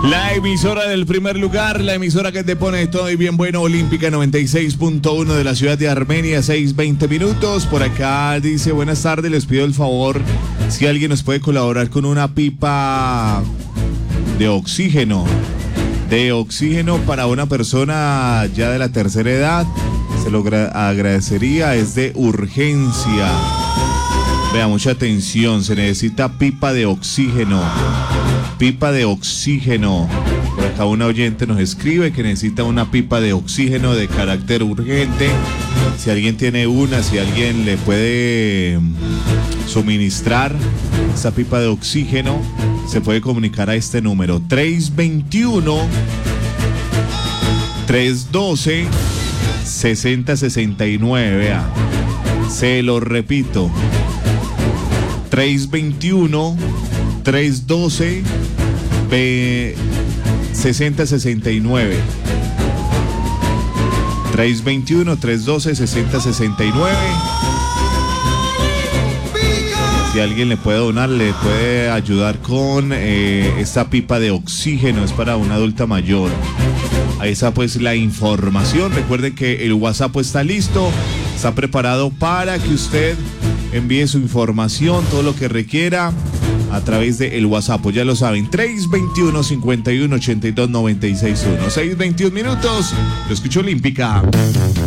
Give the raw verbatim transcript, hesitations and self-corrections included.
La emisora del primer lugar, la emisora que te pone todo y bien bueno, Olímpica noventa y seis punto uno de la ciudad de Armenia, seis veinte minutos. Por acá dice, buenas tardes, les pido el favor si alguien nos puede colaborar con una pipa de oxígeno. De oxígeno para una persona ya de la tercera edad. Se lo agradecería, es de urgencia. Vea, mucha atención, se necesita pipa de oxígeno. Pipa de oxígeno. Por acá una oyente nos escribe que necesita una pipa de oxígeno de carácter urgente. Si alguien tiene una, si alguien le puede suministrar esa pipa de oxígeno, se puede comunicar a este número tres veintiuno, trescientos doce, sesenta sesenta y nueve. Vea, se lo repito, tres veintiuno, trescientos doce, sesenta sesenta y nueve. tres veintiuno, trescientos doce, sesenta sesenta y nueve. Si alguien le puede donar, le puede ayudar con eh, esta pipa de oxígeno, es para una adulta mayor. Ahí está pues la información. Recuerden que el WhatsApp está listo, está preparado para que usted envíe su información, todo lo que requiera a través del WhatsApp. Ya lo saben, tres veintiuno, cincuenta y uno, ochenta y dos, noventa y seis uno. seis veintiún minutos, lo escucho Olímpica.